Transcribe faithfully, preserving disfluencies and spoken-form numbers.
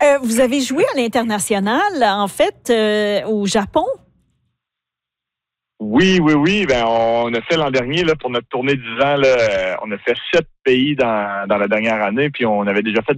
Euh, vous avez joué à l'international, en fait, euh, au Japon? Oui, oui, oui. Ben, on a fait l'an dernier, là, pour notre tournée dix ans, là, euh, on a fait sept pays dans, dans la dernière année, puis on avait déjà fait